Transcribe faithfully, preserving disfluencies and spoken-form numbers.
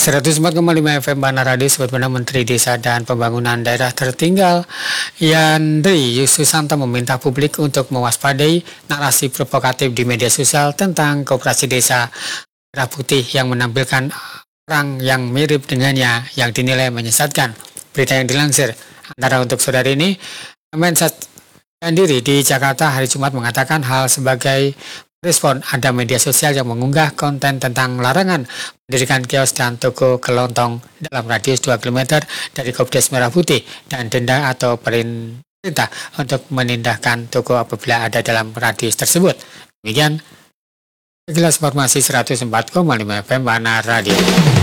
seratus empat koma lima F M Bana Radio, Sobat Bana. Menteri Desa dan Pembangunan Daerah Tertinggal Yandri Susanto meminta publik untuk mewaspadai narasi provokatif di media sosial tentang koperasi desa Merah Putih yang menampilkan orang yang mirip dengannya yang dinilai menyesatkan. Berita yang dilansir antara untuk saudara ini, Mensat Yandri di Jakarta hari Jumat mengatakan hal sebagai respon ada media sosial yang mengunggah konten tentang larangan mendirikan kios dan toko kelontong dalam radius dua kilometer dari Kopdes Merah Putih dan denda atau perintah untuk menindahkan toko apabila ada dalam radius tersebut. Demikian sekilas informasi seratus empat koma lima F M Bana Radio.